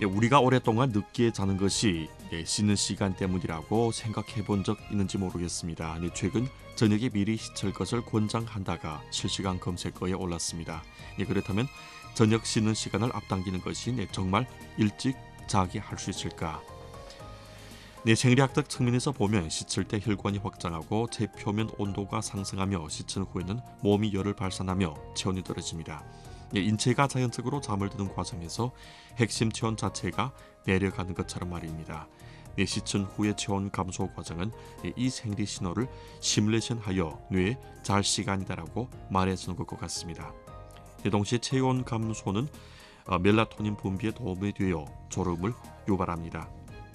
우리가 오랫동안 늦게 자는 것이 쉬는 시간 때문이라고 생각해 본 적 있는지 모르겠습니다. 최근 저녁에 미리 씻을 것을 권장한다가 실시간 검색어에 올랐습니다. 그렇다면 저녁 쉬는 시간을 앞당기는 것이 정말 일찍 자게 할 수 있을까? 생리학적 측면에서 보면 씻을 때 혈관이 확장하고 체표면 온도가 상승하며 씻은 후에는 몸이 열을 발산하며 체온이 떨어집니다. 인체가 자연적으로 잠을 드는 과정에서 핵심 체온 자체가 내려가는 것처럼 말입니다. 씻은 후의 체온 감소 과정은 이 생리 신호를 시뮬레이션하여 뇌에 잘 시간이다라고 말해주는 것과 같습니다. 동시에 체온 감소는 멜라토닌 분비에 도움이 되어 졸음을 유발합니다.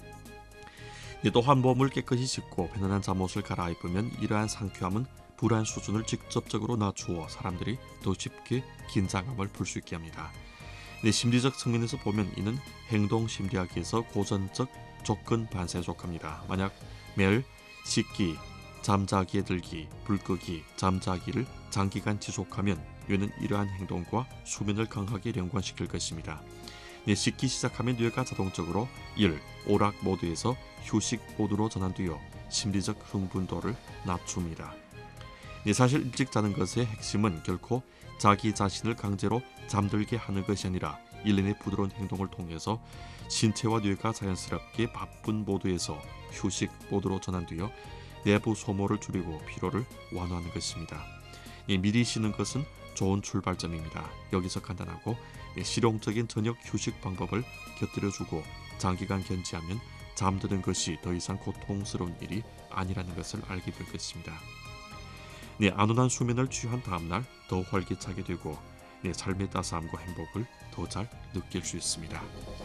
또한 몸을 깨끗이 씻고 편안한 잠옷을 갈아입으면 이러한 상쾌함은 불안 수준을 직접적으로 낮추어 사람들이 더 쉽게 긴장감을 풀 수 있게 합니다. 심리적 측면에서 보면 이는 행동심리학에서 고전적 조건 반사에 속합니다. 만약 매일 씻기, 잠자기에 들기, 불 끄기, 잠자기를 장기간 지속하면 뇌는 이러한 행동과 수면을 강하게 연관시킬 것입니다. 씻기 시작하면 뇌가 자동적으로 1. 오락 모드에서 휴식 모드로 전환되어 심리적 흥분도를 낮춥니다. 사실 일찍 자는 것의 핵심은 결코 자기 자신을 강제로 잠들게 하는 것이 아니라 일련의 부드러운 행동을 통해서 신체와 뇌가 자연스럽게 바쁜 모드에서 휴식 모드로 전환되어 내부 소모를 줄이고 피로를 완화하는 것입니다. 미리 쉬는 것은 좋은 출발점입니다. 여기서 간단하고 실용적인 저녁 휴식 방법을 곁들여주고 장기간 견지하면 잠드는 것이 더 이상 고통스러운 일이 아니라는 것을 알게 될 것입니다. 안온한 수면을 취한 다음날 더 활기차게 되고 삶의 따스함과 행복을 더 잘 느낄 수 있습니다.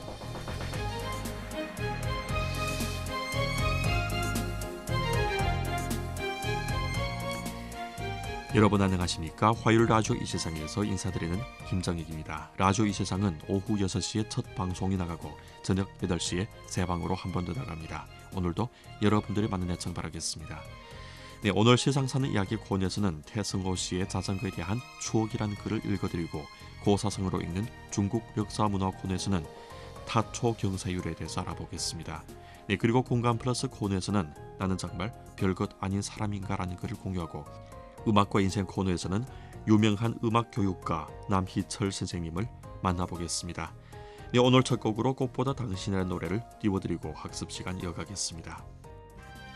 여러분 안녕하십니까? 화요일 라디오 이 세상에서 인사드리는 김정익입니다. 라디오 이 세상은 오후 6시에 첫 방송이 나가고 저녁 8시에 새 방으로 한 번 더 나갑니다. 오늘도 여러분들의 많은 애청 바라겠습니다. 오늘 세상 사는 이야기 코너에서는 태승호 씨의 자전거에 대한 추억이라는 글을 읽어드리고 고사성어로 읽는 중국 역사 문화 코너에서는 타초 경사율에 대해서 알아보겠습니다. 그리고 공감 플러스 코너에서는 나는 정말 별것 아닌 사람인가라는 글을 공유하고 음악과 인생 코너에서는 유명한 음악 교육가 남희철 선생님을 만나보겠습니다. 오늘 첫 곡으로 꽃보다 당신이라는 노래를 띄워드리고 학습 시간 이어가겠습니다.